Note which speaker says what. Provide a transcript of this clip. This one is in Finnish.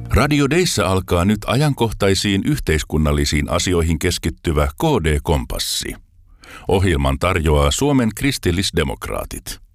Speaker 1: Radio Deissä alkaa nyt ajankohtaisiin yhteiskunnallisiin asioihin keskittyvä KD-kompassi. Ohjelman tarjoaa Suomen kristillisdemokraatit.